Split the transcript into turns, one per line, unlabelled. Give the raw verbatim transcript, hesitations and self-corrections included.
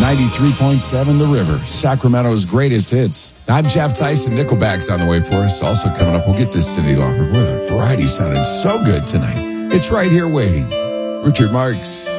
ninety-three point seven The River, Sacramento's greatest hits.
I'm Jeff Tyson. Nickelback's on the way for us. Also coming up, we'll get to Cyndi Lauper. Boy, the variety sounded so good tonight. It's right here waiting. Richard Marx.